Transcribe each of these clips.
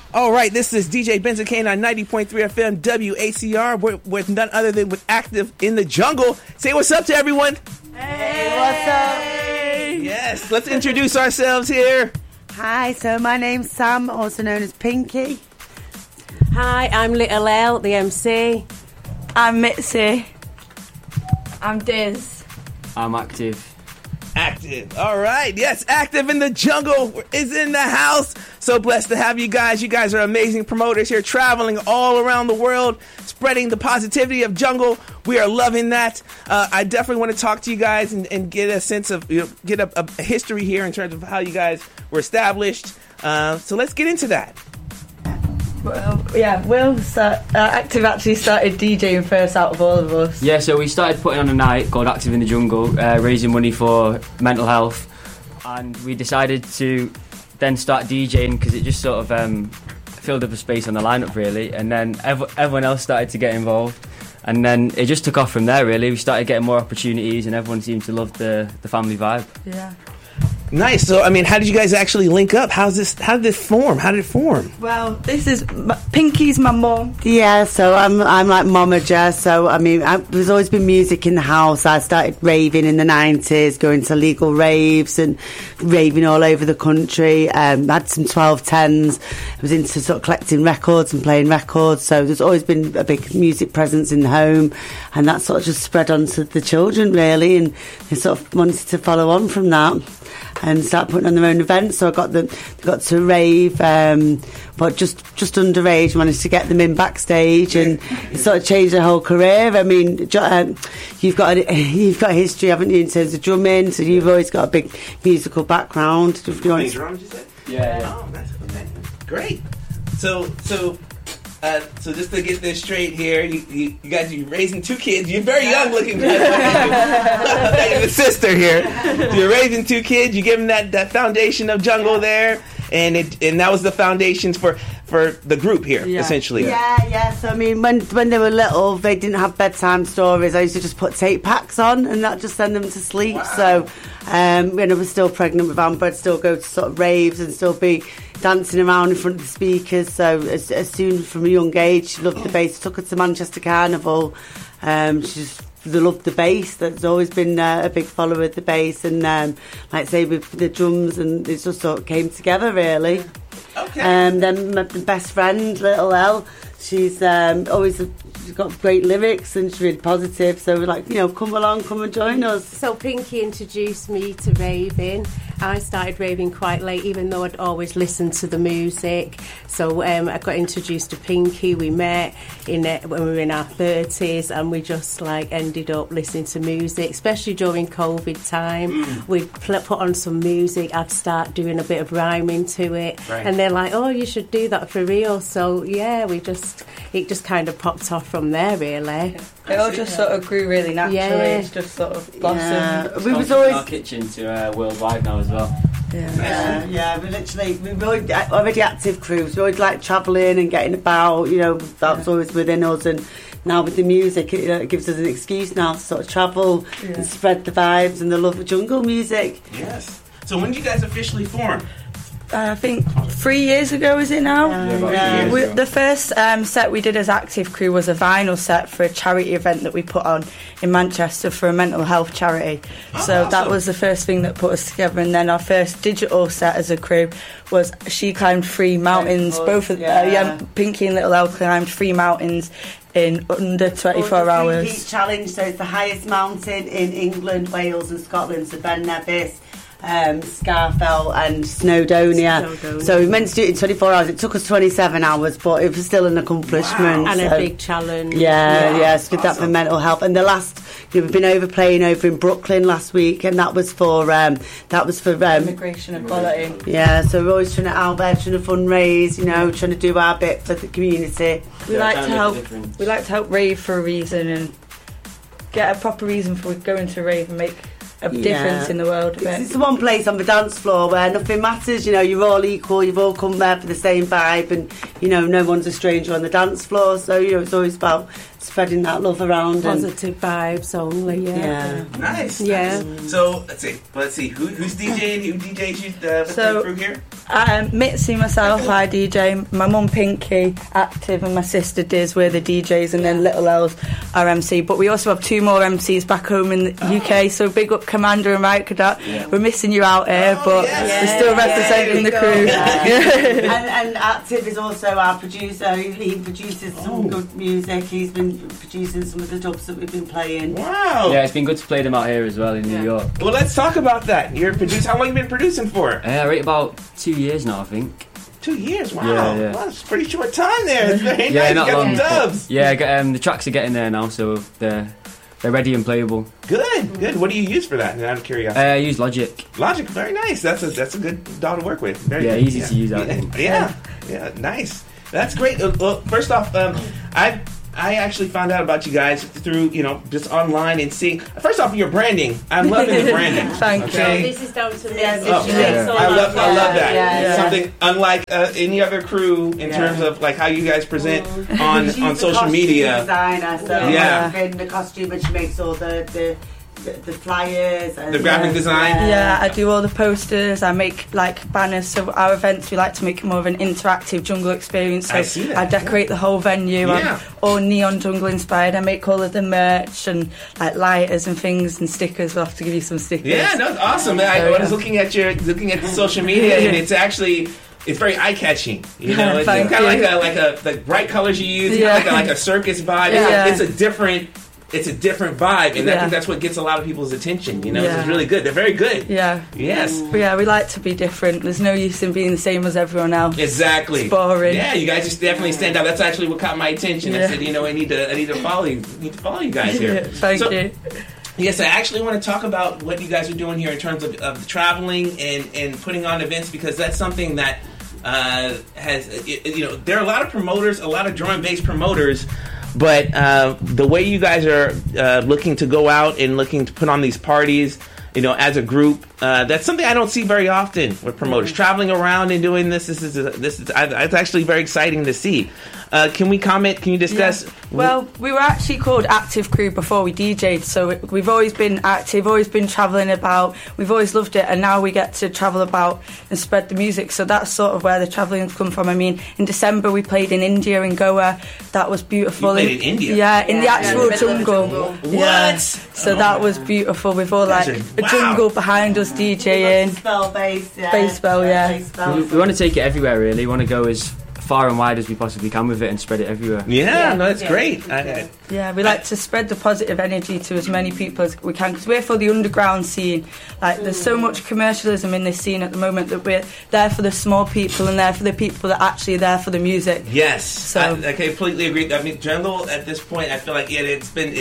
All right, this is DJ Benson Kane on 90.3 FM WACR. We're with none other than with Active in the Jungle. Say what's up to everyone. Hey, what's up? Yes, let's introduce ourselves here. Hi, so my name's Sam, also known as Pinky. Hi, I'm Little L, the MC. I'm Mitzi. I'm Diz. I'm Active. Active. All right. Yes, Active in the Jungle is in the house. So blessed to have you guys. You guys are amazing promoters here, traveling all around the world, spreading the positivity of jungle. We are loving that. I definitely want to talk to you guys and get a sense of, get a history here in terms of how you guys were established. So let's get into that. Well, yeah, Active actually started DJing first out of all of us. Yeah, so we started putting on a night called Active in the Jungle, raising money for mental health, and we decided to then start DJing because it just sort of filled up a space on the lineup, really, and then everyone else started to get involved, and then it just took off from there, really. We started getting more opportunities, and everyone seemed to love the family vibe. Yeah. Nice. So, I mean, how did you guys actually link up? How did this form? How did it form? Well, this is Pinky's my mum. Yeah, so I'm like momager. So I mean, there's always been music in the house. I started raving in the 90s, going to legal raves and raving all over the country. Had some 1210s. I was into sort of collecting records and playing records. So there's always been a big music presence in the home, and that sort of just spread on to the children, really, and they sort of wanted to follow on from that and start putting on their own events. So I got to rave, but just underage, managed to get them in backstage, and it sort of changed their whole career. I mean, you've got a history, haven't you, in terms of drumming? So you've always got a big musical background. Playing drums, you said? Yeah. Oh, that's okay. Great. So just to get this straight here, you guys are raising two kids. You're very young looking. You're the sister here. So you're raising two kids. You give them that foundation of jungle there, and that was the foundations for the group here, essentially. Yeah. So I mean, when they were little, they didn't have bedtime stories. I used to just put tape packs on, and that just send them to sleep. Wow. So when I was still pregnant with Amber, I'd still go to sort of raves and still be dancing around in front of the speakers. So as soon from a young age, she loved the bass. Took her to Manchester Carnival. She just loved the bass. That's always been a big follower of the bass, and like I say, with the drums, and it just sort of came together, really. Okay. Then my best friend, Little L, she's always got great lyrics, and she's really positive. So we're like, come along, come and join us. So Pinky introduced me to raving. I started raving quite late, even though I'd always listened to the music. So I got introduced to Pinky. We met when we were in our 30s, and we just ended up listening to music, especially during COVID time. We'd put on some music. I'd start doing a bit of rhyming to it, right. And they're like, "Oh, you should do that for real." So yeah, it just kind of popped off from there, really. It all just sort of grew really naturally. Yeah. It's just sort of blossomed. Yeah. We was always in our kitchen to worldwide now as well. Yeah. We're already active crews. We always like travelling and getting about. That's always within us. And now with the music, it gives us an excuse now to sort of travel and spread the vibes and the love of jungle music. Yes. So when did you guys officially form? I think 3 years ago, is it now? The first set we did as Active Crew was a vinyl set for a charity event that we put on in Manchester for a mental health charity. So awesome. That was the first thing that put us together. And then our first digital set as a crew was She Climbed 3 mountains. Both of Pinky and Little L climbed 3 mountains in under 24 hours. Peak Challenge, so it's the highest mountain in England, Wales and Scotland. So Ben Nevis, Scafell and Snowdonia. So we meant to do it in 24 hours. It took us 27 hours, but it was still an accomplishment. Wow. And a big challenge. Yes, with that for mental health. And the last, we've been playing over in Brooklyn last week, and that was for immigration equality. Yeah, so we're always trying to out there, trying to fundraise, trying to do our bit for the community. We like to help. We like to help rave for a reason and get a proper reason for going to rave and make a difference in the world. It's the one place on the dance floor where nothing matters. You're all equal. You've all come there for the same vibe, and no one's a stranger on the dance floor. So it's always about spreading that love around. Positive vibes only, Yeah. Nice. Yeah. Nice. So let's see. Who's DJing? Who DJs you with the crew here? Mitzi, myself, I DJ. My mum Pinky, active, and my sister Diz, we're the DJs, and then Little L's our MC. But we also have 2 more MCs back home in the UK, so big up Commander and Mike Cadet. Yeah. We're missing you out here, but we're still representing the crew. And Active is also our producer. He produces some good music. He's been producing some of the dubs that we've been playing. Wow. Yeah, it's been good to play them out here as well in New York. Well, let's talk about that. You're how long have you been producing for? Right about 2 years now, I think. 2 years, wow. Yeah. Wow, that's a pretty short time there. It's very nice. Not you got long. some dubs. Yeah, the tracks are getting there now, so they're ready and playable. Good. What do you use for that? Out of curiosity. I use Logic. Logic, very nice. That's a good DAW to work with. Very good. Easy to use, I think. Yeah, nice. That's great. Well, first off, I actually found out about you guys through, just online and seeing. First off, your branding. I'm loving the branding. Thank you. This is down to me. I love that. Yeah. Something unlike any other crew in terms of like how you guys present on social media. Designer, so the costume, and she makes all the flyers and the graphic design. I do all the posters. I make like banners. So our events, we like to make it more of an interactive jungle experience. So I see that. I decorate the whole venue. I'm all neon jungle inspired. I make all of the merch and like lighters and things and stickers. We'll have to give you some stickers. Yeah, no, it's awesome. I was looking at the social media, and it's actually. It's very eye-catching, It's kind of like the bright colors you use, like a circus vibe. It's a different vibe, and I think that's what gets a lot of people's attention. It's really good. They're very good. Yeah. Yes. But we like to be different. There's no use in being the same as everyone else. Exactly. It's boring. Yeah, you guys just definitely stand out. That's actually what caught my attention. I said, I need to follow you. Follow you guys here. Thank you. Yes, I actually want to talk about what you guys are doing here in terms of traveling and putting on events, because that's something that there are a lot of promoters, a lot of drum and bass promoters, but the way you guys are looking to go out and looking to put on these parties, as a group, that's something I don't see very often with promoters traveling around and doing this. This is it's actually very exciting to see. Can we comment? Can you discuss? Yeah. Well, we were actually called Active Crew before we DJ'd, so we've always been active, always been travelling about. We've always loved it, and now we get to travel about and spread the music. So that's sort of where the travelling's come from. I mean, in December we played in India, in Goa. That was beautiful. You played in India? Yeah, in the actual jungle. What? Yeah. So that was beautiful. We've all a jungle behind us DJing. Bass bell, We want to take it everywhere, really. We want to go as far and wide as we possibly can with it and spread it everywhere. Yeah, no, that's great. We like to spread the positive energy to as many people as we can, because we're for the underground scene. There's so much commercialism in this scene at the moment that we're there for the small people and there for the people that actually are there for the music. Yes, so I completely agree. I mean, jungle at this point, I feel like it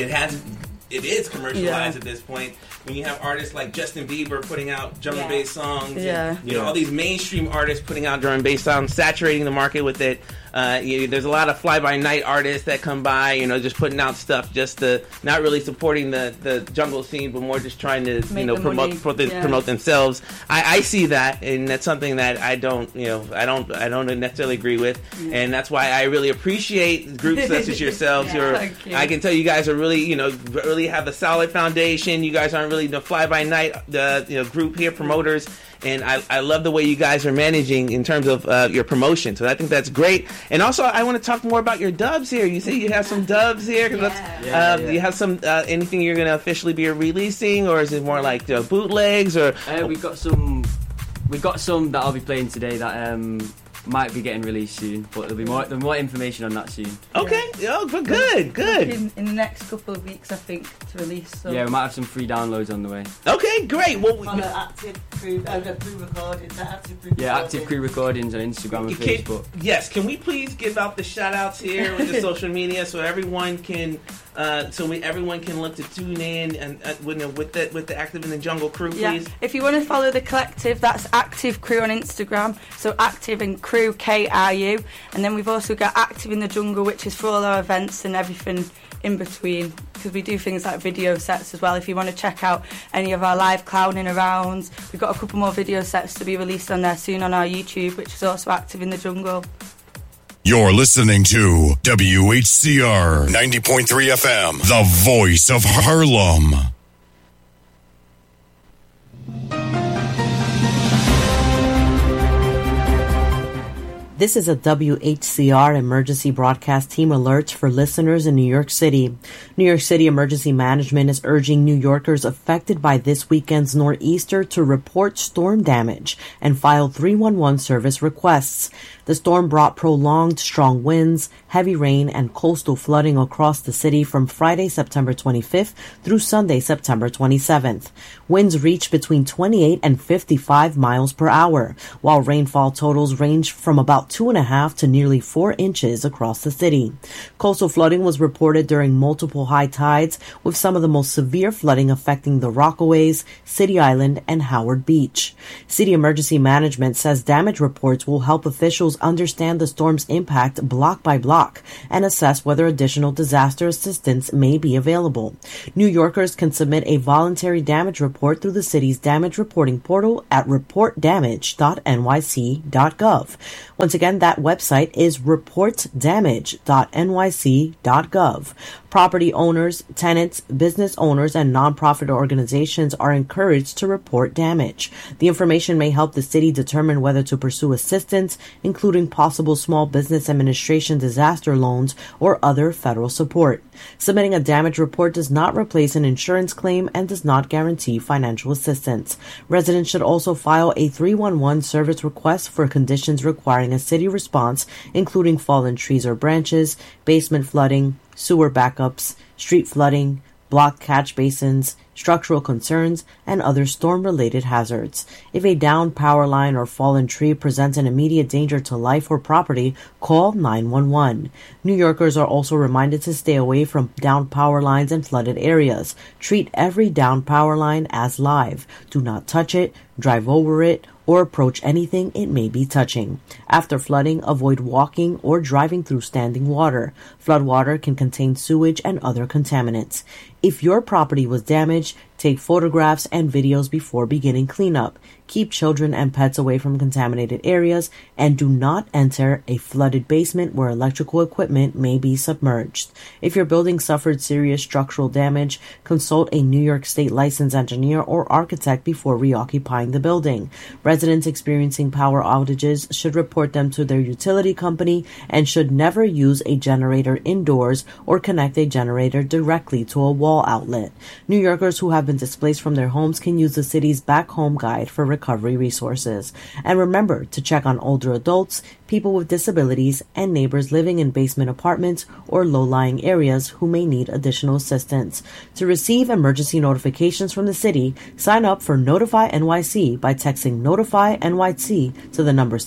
is commercialized at this point. When you have artists like Justin Bieber putting out drum and bass songs, and, all these mainstream artists putting out drum and bass songs, saturating the market with it. There's a lot of fly-by-night artists that come by, just putting out stuff just to not really supporting the jungle scene, but more just trying to promote themselves. I see that, and that's something that I don't necessarily agree with, and that's why I really appreciate groups such as yourselves. Thank you. I can tell you guys are really really have a solid foundation. You guys aren't really fly-by-night group here, promoters. And I love the way you guys are managing in terms of your promotion. So I think that's great. And also, I want to talk more about your dubs here. You say you have some dubs here. Do you have some anything you're going to officially be releasing, or is it more like bootlegs? Or we've got some that I'll be playing today that might be getting released soon, but there'll be more information on that soon. Okay. Oh, good. In the next couple of weeks, I think, to release. So. Yeah, we might have some free downloads on the way. Okay, great. Well, Active Crew recordings. Active Crew recordings on Instagram and Facebook. Yes. Can we please give out the shout outs here with the social media so everyone can everyone can look to tune in and with the Active in the Jungle crew, please. Yeah. If you want to follow the collective, that's Active Crew on Instagram. So Active and Crew KRU, and then we've also got Active in the Jungle, which is for all our events and everything in between, because we do things like video sets as well. If you want to check out any of our live clowning arounds, we've got a couple more video sets to be released on there soon on our YouTube, which is also Active in the Jungle. You're listening to WHCR 90.3 FM, the voice of Harlem. This is a WHCR emergency broadcast team alert for listeners in New York City. New York City Emergency Management is urging New Yorkers affected by this weekend's nor'easter to report storm damage and file 311 service requests. The storm brought prolonged strong winds, heavy rain, and coastal flooding across the city from Friday, September 25th through Sunday, September 27th. Winds reached between 28 and 55 miles per hour, while rainfall totals ranged from about 2.5 to nearly 4 inches across the city. Coastal flooding was reported during multiple high tides, with some of the most severe flooding affecting the Rockaways, City Island, and Howard Beach. City Emergency Management says damage reports will help officials understand the storm's impact block by block and assess whether additional disaster assistance may be available. New Yorkers can submit a voluntary damage report through the city's damage reporting portal at reportdamage.nyc.gov. Once again, that website is reportdamage.nyc.gov. Property owners, tenants, business owners, and nonprofit organizations are encouraged to report damage. The information may help the city determine whether to pursue assistance, including possible Small Business Administration disaster loans or other federal support. Submitting a damage report does not replace an insurance claim and does not guarantee financial assistance. Residents should also file a 311 service request for conditions requiring a city response, including fallen trees or branches, basement flooding, sewer backups, street flooding, blocked catch basins, structural concerns, and other storm-related hazards. If a downed power line or fallen tree presents an immediate danger to life or property, call 911. New Yorkers are also reminded to stay away from downed power lines and flooded areas. Treat every downed power line as live. Do not touch it, drive over it, or approach anything it may be touching. After flooding, avoid walking or driving through standing water. Floodwater can contain sewage and other contaminants. If your property was damaged, take photographs and videos before beginning cleanup. Keep children and pets away from contaminated areas, and do not enter a flooded basement where electrical equipment may be submerged. If your building suffered serious structural damage, consult a New York State licensed engineer or architect before reoccupying the building. Residents experiencing power outages should report them to their utility company and should never use a generator indoors or connect a generator directly to a wall outlet. New Yorkers who have been displaced from their homes can use the city's Back Home Guide for recovery resources. And remember to check on older adults, people with disabilities, and neighbors living in basement apartments or low-lying areas who may need additional assistance. To receive emergency notifications from the city, sign up for Notify NYC by texting Notify NYC to the number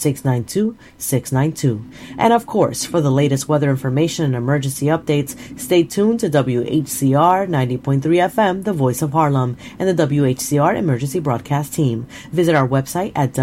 692-692. And of course, for the latest weather information and emergency updates, stay tuned to WHCR 90.3 FM, the voice of Harlem, and the WHCR Emergency Broadcast Team. Visit our website at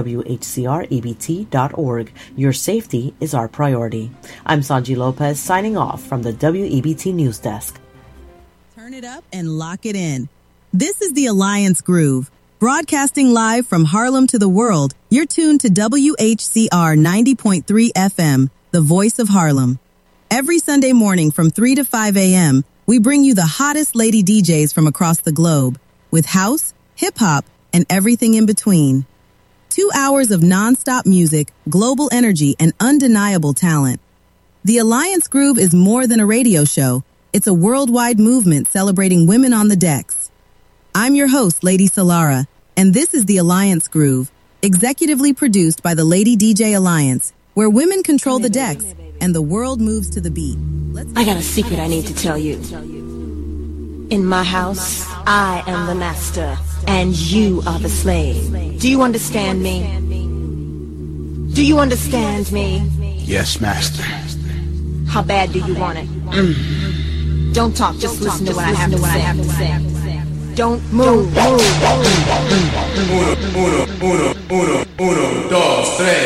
WHCREBT.org. Your safety is our priority. I'm Sanji Lopez signing off from the WEBT News Desk. Turn it up and lock it in. This is the Alliance Groove. Broadcasting live from Harlem to the world, you're tuned to WHCR 90.3 FM, the voice of Harlem. Every Sunday morning from 3 to 5 a.m., we bring you the hottest lady DJs from across the globe with house, hip-hop, and everything in between. 2 hours of non-stop music, global energy, and undeniable talent. The Alliance Groove is more than a radio show. It's a worldwide movement celebrating women on the decks. I'm your host, Lady Solara, and this is the Alliance Groove, executively produced by the Lady DJ Alliance, where women control the decks and the world moves to the beat. I got a secret I need to tell you. In my house, I am the master, and you are the slave. Do you understand me? Do you understand me? Yes, master. How bad do you want it? Don't talk, just listen to what I have to say. Don't move. 1, 2, 3